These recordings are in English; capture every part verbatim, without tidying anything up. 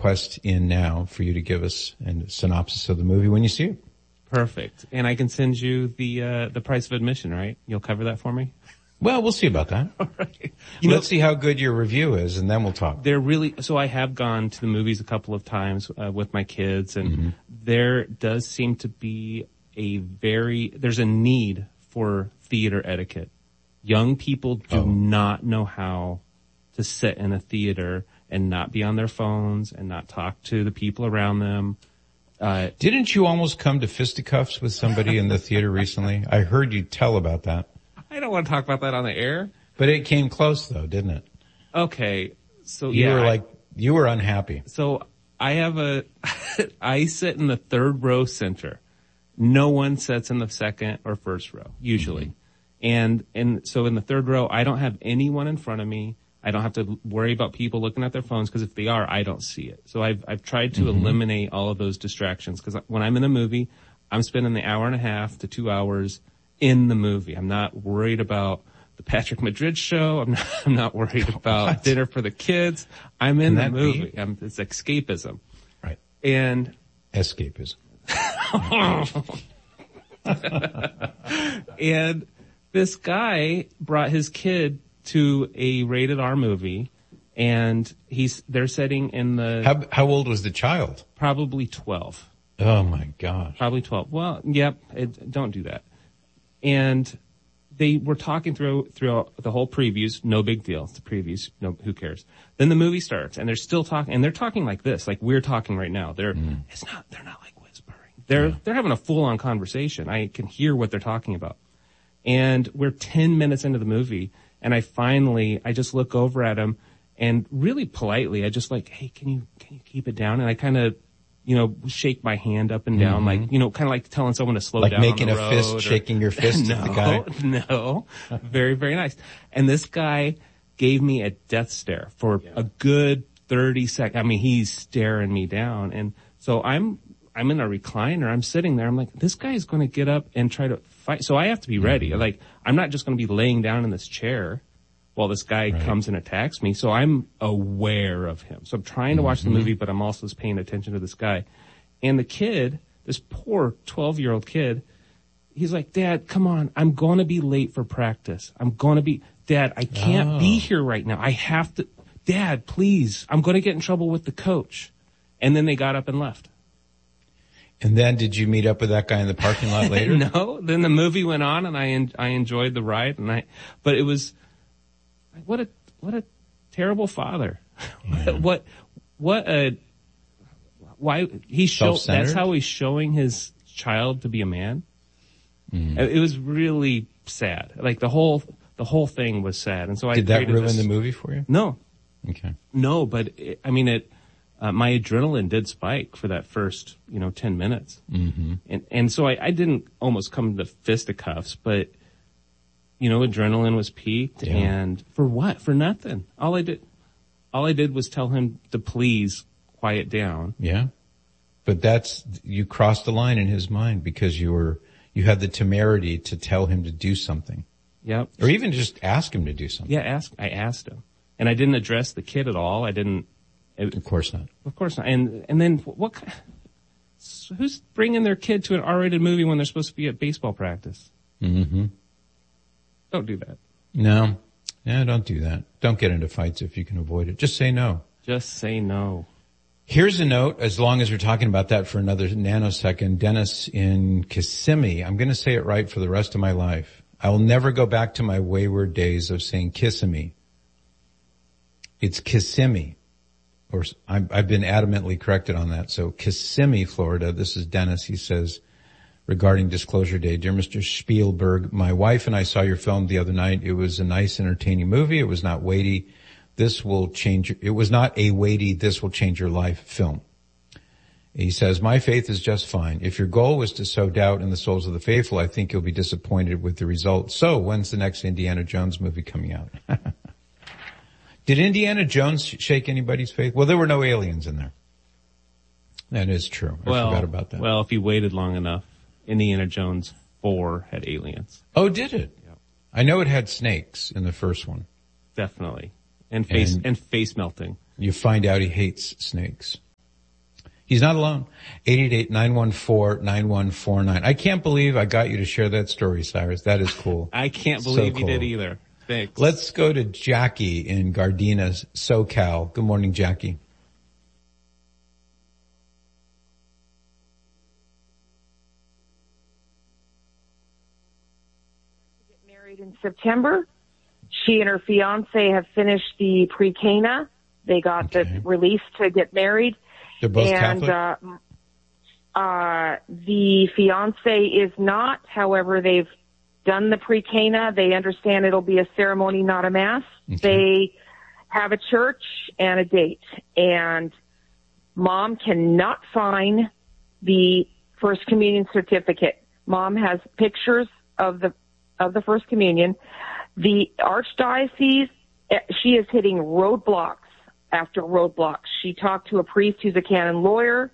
request in now for you to give us a synopsis of the movie when you see it. Perfect. And I can send you the uh, the price of admission, right? You'll cover that for me? Well, we'll see about that. All right. You Let's know, see how good your review is, and then we'll talk. They're really, so I have gone to the movies a couple of times uh, with my kids, and mm-hmm. there does seem to be a very, there's a need for theater etiquette. Young people do oh. not know how to sit in a theater and not be on their phones and not talk to the people around them. Uh, Didn't you almost come to fisticuffs with somebody in the theater recently? I heard you tell about that. I don't want to talk about that on the air. But it came close though, didn't it? Okay. So you yeah. were I, like, you were unhappy. So I have a, I sit in the third row center. No one sits in the second or first row, usually. Mm-hmm. And, and so in the third row, I don't have anyone in front of me. I don't have to worry about people looking at their phones because if they are, I don't see it. So I've, I've tried to mm-hmm. eliminate all of those distractions because when I'm in a movie, I'm spending the hour and a half to two hours in the movie. I'm not worried about the Patrick Madrid show. I'm not, I'm not worried about what? dinner for the kids. I'm in Can the movie. I'm, it's escapism. Right. And escapism. And this guy brought his kid to a rated R movie, and he's they're sitting in the. How how old was the child? Probably twelve. Oh my gosh. Probably twelve. Well, yep. It, don't do that. And they were talking through throughout the whole previews. No big deal. It's the previews. No, who cares? Then the movie starts, and they're still talking, and they're talking like this, like we're talking right now. They're mm. it's not. They're not like whispering. They're yeah. they're having a full on conversation. I can hear what they're talking about. And we're ten minutes into the movie, and I finally I just look over at him, and really politely I just like, hey, can you can you keep it down? And I kind of, you know, shake my hand up and down, mm-hmm. like, you know, kind of like telling someone to slow like down. Like making on the a road fist, or, shaking your fist no, at the guy. No, very, very nice. And this guy gave me a death stare for yeah. a good thirty seconds. I mean, he's staring me down. And so I'm, I'm in a recliner. I'm sitting there. I'm like, this guy is going to get up and try to fight. So I have to be ready. Mm-hmm. Like, I'm not just going to be laying down in this chair while this guy right. comes and attacks me. So I'm aware of him. So I'm trying to watch mm-hmm. the movie, but I'm also paying attention to this guy. And the kid, this poor twelve-year-old kid, he's like, Dad, come on. I'm going to be late for practice. I'm going to be, Dad, I can't oh. be here right now. I have to, Dad, please. I'm going to get in trouble with the coach. And then they got up and left. And then did you meet up with that guy in the parking lot later? No. Then the movie went on, and I en- I enjoyed the ride, and I, but it was, what a what a terrible father. Yeah. what what a why he showed. That's how he's showing his child to be a man. Mm. It was really sad. Like the whole the whole thing was sad, and so I did that ruin this, the movie for you? No. Okay. No, but it, I mean it. Uh, my adrenaline did spike for that first, you know, ten minutes. Mm-hmm. And, and so I, I didn't almost come to fisticuffs, but, you know, adrenaline was peaked. Yeah. And for what? For nothing. All I did, all I did was tell him to please quiet down. Yeah. But that's, you crossed the line in his mind because you were, you had the temerity to tell him to do something. Yep. Or even just ask him to do something. Yeah, ask, I asked him. And I didn't address the kid at all. I didn't. It, of course not. Of course not. And and then what? Who's bringing their kid to an R-rated movie when they're supposed to be at baseball practice? Mm-hmm. Don't do that. No. Yeah, don't do that. Don't get into fights if you can avoid it. Just say no. Just say no. Here's a note, as long as we're talking about that for another nanosecond. Dennis in Kissimmee. I'm going to say it right for the rest of my life. I will never go back to my wayward days of saying Kissimmee. It's Kissimmee. Or I've been adamantly corrected on that. So Kissimmee, Florida. This is Dennis. He says, regarding Disclosure Day, dear Mister Spielberg, my wife and I saw your film the other night. It was a nice, entertaining movie. It was not weighty. This will change. It was not a weighty, this will change your life film. He says, my faith is just fine. If your goal was to sow doubt in the souls of the faithful, I think you'll be disappointed with the result. So when's the next Indiana Jones movie coming out? Did Indiana Jones shake anybody's faith? Well, there were no aliens in there. That is true. I well, forgot about that. Well, if you waited long enough, Indiana Jones four had aliens. Oh, did it? Yep. I know it had snakes in the first one. Definitely. And face, and, and face melting. You find out he hates snakes. He's not alone. eight eight eight, nine one four, nine one four nine. I can't believe I got you to share that story, Cyrus. That is cool. I can't believe so you cool. did either. Thanks. Let's go to Jackie in Gardena, SoCal. Good morning, Jackie. Get married in September. She and her fiance have finished the pre-Cana. They got okay. the release to get married. They're both and, Catholic? Uh, uh, the fiance is not. However, they've done the pre-Cana. They understand it'll be a ceremony, not a mass. Okay. They have a church and a date. And Mom cannot find the First Communion certificate. Mom has pictures of the of the First Communion. The Archdiocese, she is hitting roadblocks after roadblocks. She talked to a priest who's a canon lawyer.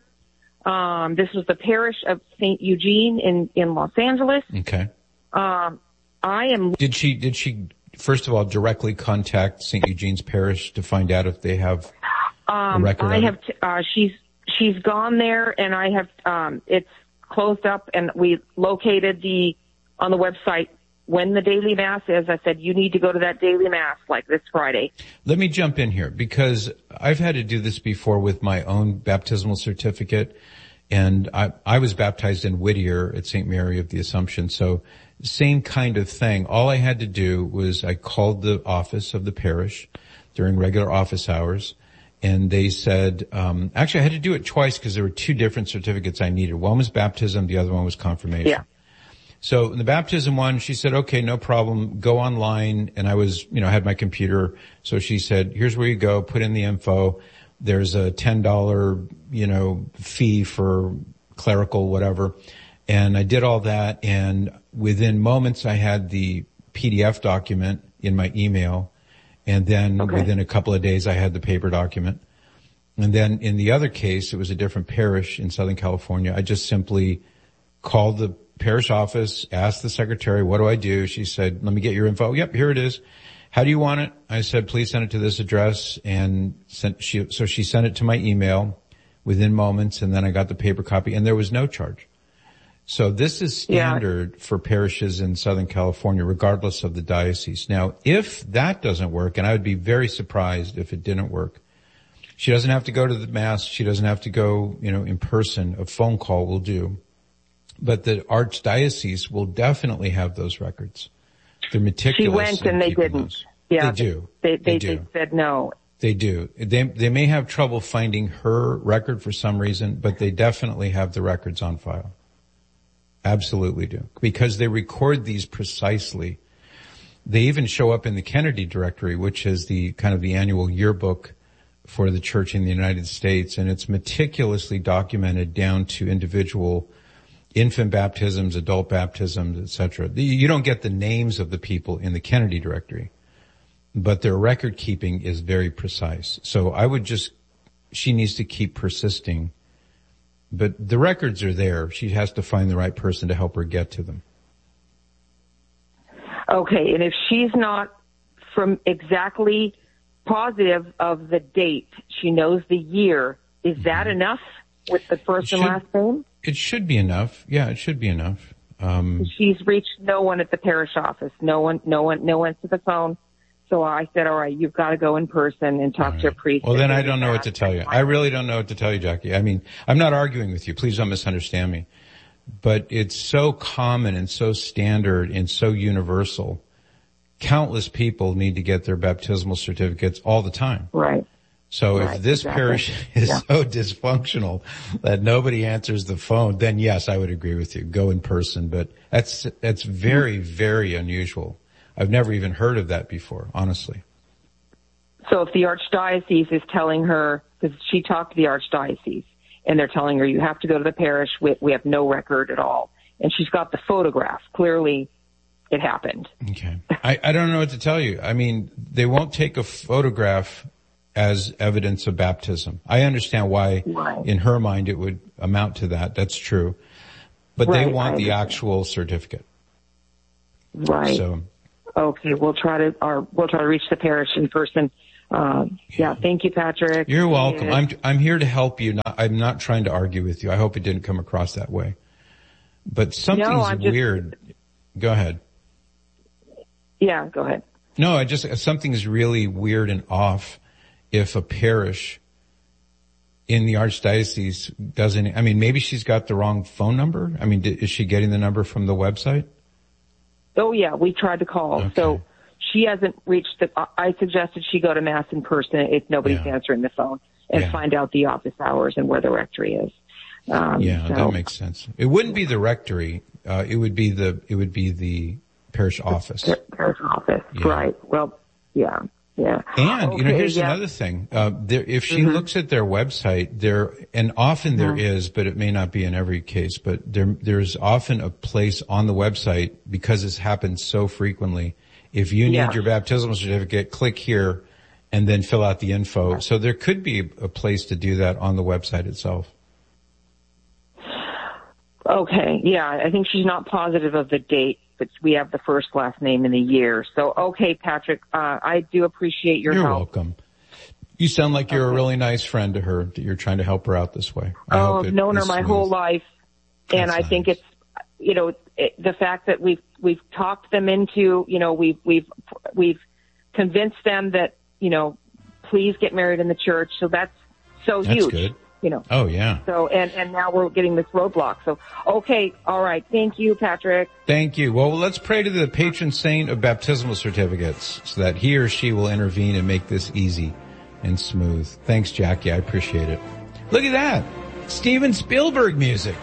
Um, this was the parish of Saint Eugene in, in Los Angeles. Okay. Um, I am. Did she, did she, first of all, directly contact Saint Eugene's parish to find out if they have um, a record I of have, it? T- uh, she's, she's gone there and I have, um, it's closed up and we located the, on the website, when the daily mass is. I said, you need to go to that daily mass like this Friday. Let me jump in here because I've had to do this before with my own baptismal certificate. And I, I was baptized in Whittier at Saint Mary of the Assumption. So same kind of thing. All I had to do was I called the office of the parish during regular office hours. And they said, um, actually I had to do it twice because there were two different certificates I needed. One was baptism. The other one was confirmation. Yeah. So in the baptism one, she said, okay, no problem. Go online. And I was, you know, I had my computer. So she said, here's where you go. Put in the info. There's a ten dollars, you know, fee for clerical, whatever. And I did all that. And within moments, I had the P D F document in my email. And then okay. within a couple of days, I had the paper document. And then in the other case, it was a different parish in Southern California. I just simply called the parish office, asked the secretary, what do I do? She said, let me get your info. Yep, here it is. How do you want it? I said, please send it to this address. And sent, she, so she sent it to my email within moments. And then I got the paper copy and there was no charge. So this is standard yeah. for parishes in Southern California, regardless of the diocese. Now, if that doesn't work, and I would be very surprised if it didn't work, she doesn't have to go to the mass. She doesn't have to go, you know, in person. A phone call will do. But the Archdiocese will definitely have those records. They're meticulous. She went and they didn't. Those. Yeah, they do. They, they, they do. They said no. They do. They they may have trouble finding her record for some reason, but they definitely have the records on file. Absolutely do, because they record these precisely. They even show up in the Kennedy Directory, which is the kind of the annual yearbook for the church in the United States, and it's meticulously documented down to individual infant baptisms, adult baptisms, et cetera. You don't get the names of the people in the Kennedy Directory, but their record keeping is very precise. So I would just, she needs to keep persisting, but the records are there. She has to find the right person to help her get to them. Okay, and if she's not from exactly positive of the date, she knows the year, is mm-hmm. that enough with the first should, and last name? It should be enough. Yeah, it should be enough. Um, She's reached no one at the parish office. No one, no one, no one to the phone. So I said, all right, you've got to go in person and talk right. to a priest. Well, then I don't know what to tell you. I really don't know what to tell you, Jackie. I mean, I'm not arguing with you. Please don't misunderstand me. But it's so common and so standard and so universal. Countless people need to get their baptismal certificates all the time. Right. So right, if this exactly. parish is yeah. so dysfunctional that nobody answers the phone, then yes, I would agree with you. Go in person. But that's, that's very, very unusual. I've never even heard of that before, honestly. So if the Archdiocese is telling her, because she talked to the Archdiocese, and they're telling her, you have to go to the parish, we, we have no record at all. And she's got the photograph. Clearly, it happened. Okay. I, I don't know what to tell you. I mean, they won't take a photograph as evidence of baptism. I understand why right. in her mind it would amount to that. That's true. But right, they want the actual certificate. Right. So okay, we'll try to or we'll try to reach the parish in person. Um, yeah, thank you, Patrick. You're welcome. Yeah. I'm I'm here to help you. Not, I'm not trying to argue with you. I hope it didn't come across that way. But something's no, I'm just, weird. Go ahead. Yeah, go ahead. No, I just something's really weird and off if a parish in the archdiocese doesn't. I mean, maybe she's got the wrong phone number. I mean, is she getting the number from the website? Oh yeah, we tried to call. Okay. So she hasn't reached the, I suggested she go to Mass in person if nobody's Yeah. answering the phone and Yeah. find out the office hours and where the rectory is. Um, Yeah, so, that makes sense. It wouldn't be the rectory. Uh, it would be the, it would be the parish office. the parish office, Yeah. right. Well, yeah, yeah. And, you know, Okay, here's yeah. another thing. Uh, there, if she Mm-hmm. looks at their website, there, and often there Mm-hmm. is, but it may not be in every case, but there, there's often a place on the website because this happens so frequently. If you need Yeah. your baptismal certificate, click here and then fill out the info. So there could be a place to do that on the website itself. Okay, yeah, I think she's not positive of the date, but we have the first last name in the year. So, okay, Patrick, uh, I do appreciate your You're help. welcome. You sound like you're okay. a really nice friend to her, that you're trying to help her out this way. I oh, hope I've known her my smooth. whole life, and That's I nice. think it's, you know, it, the fact that we've we've talked them into, you know, we've we've we've convinced them that, you know, please get married in the church. So that's so That's huge. Good. You know. Oh yeah. So and and now we're getting this roadblock. So okay, all right. Thank you, Patrick. Thank you. Well, let's pray to the patron saint of baptismal certificates so that he or she will intervene and make this easy and smooth. Thanks, Jackie. I appreciate it. Look at that. Steven Spielberg music.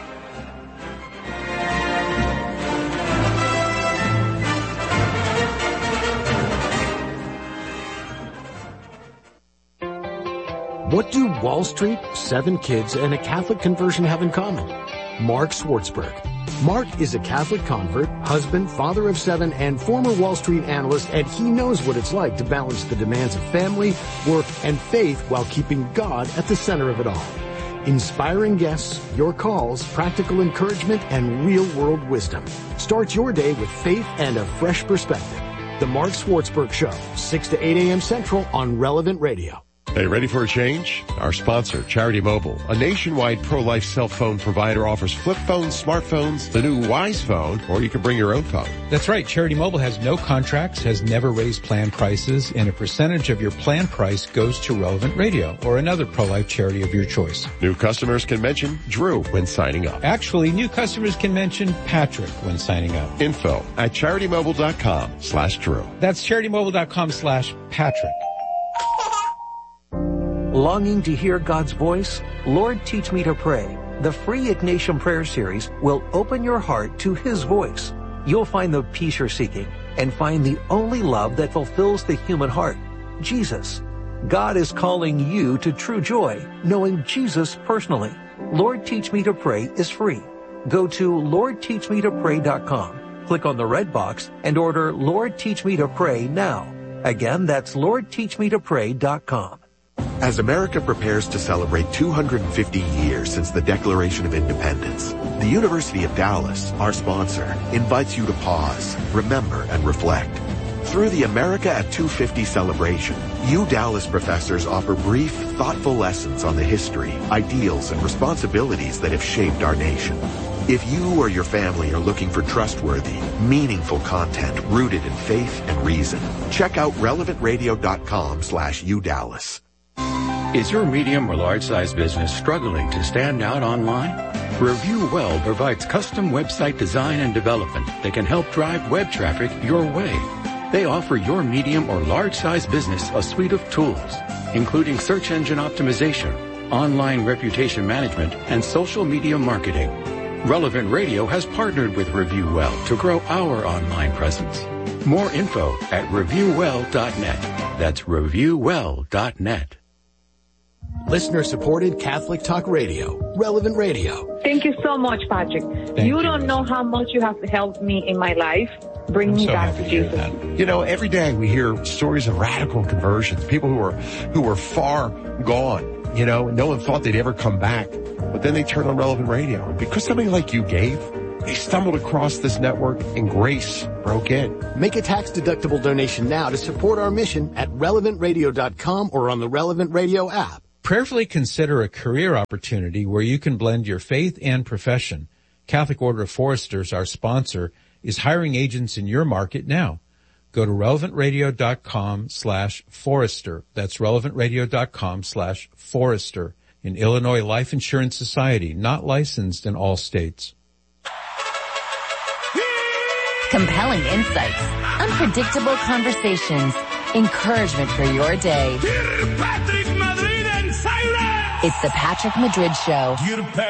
What do Wall Street, seven kids, and a Catholic conversion have in common? Mark Swartzberg. Mark is a Catholic convert, husband, father of seven, and former Wall Street analyst, and he knows what it's like to balance the demands of family, work, and faith while keeping God at the center of it all. Inspiring guests, your calls, practical encouragement, and real-world wisdom. Start your day with faith and a fresh perspective. The Mark Swartzberg Show, six to eight a.m. Central on Relevant Radio. Hey, ready for a change? Our sponsor, Charity Mobile, a nationwide pro-life cell phone provider, offers flip phones, smartphones, the new Wise phone, or you can bring your own phone. That's right. Charity Mobile has no contracts, has never raised plan prices, and a percentage of your plan price goes to Relevant Radio or another pro-life charity of your choice. New customers can mention Drew when signing up. Actually, new customers can mention Patrick when signing up. Info at CharityMobile.com slash Drew. That's CharityMobile.com slash Patrick. Longing to hear God's voice? Lord, Teach Me to Pray. The free Ignatian Prayer Series will open your heart to His voice. You'll find the peace you're seeking and find the only love that fulfills the human heart, Jesus. God is calling you to true joy, knowing Jesus personally. Lord, Teach Me to Pray is free. Go to Lord Teach Me to Pray dot com. Click on the red box and order Lord, Teach Me to Pray now. Again, that's Lord Teach Me to Pray dot com. As America prepares to celebrate two hundred fifty years since the Declaration of Independence, the University of Dallas, our sponsor, invites you to pause, remember, and reflect. Through the America at two fifty celebration, U Dallas professors offer brief, thoughtful lessons on the history, ideals, and responsibilities that have shaped our nation. If you or your family are looking for trustworthy, meaningful content rooted in faith and reason, check out relevant radio dot com slash U Dallas. Is your medium or large-size business struggling to stand out online? Review Well provides custom website design and development that can help drive web traffic your way. They offer your medium or large-size business a suite of tools, including search engine optimization, online reputation management, and social media marketing. Relevant Radio has partnered with Review Well to grow our online presence. More info at review well dot net. That's review well dot net. Listener-supported Catholic Talk Radio, Relevant Radio. Thank you so much, Patrick. Thank you you. don't know how much you have helped me in my life. Bring I'm me so back happy to to hear Jesus. that. You know, every day we hear stories of radical conversions, people who are, who were far gone, you know, and no one thought they'd ever come back. But then they turn on Relevant Radio. Because somebody like you gave, They stumbled across this network and grace broke in. Make a tax-deductible donation now to support our mission at relevant radio dot com or on the Relevant Radio app. Prayerfully consider a career opportunity where you can blend your faith and profession. Catholic Order of Foresters, our sponsor, is hiring agents in your market now. Go to relevant radio dot com slash forester. That's relevant radio dot com slash forester. An Illinois Life Insurance Society, not licensed in all states. Compelling insights, unpredictable conversations, encouragement for your day. It's the Patrick Madrid Show.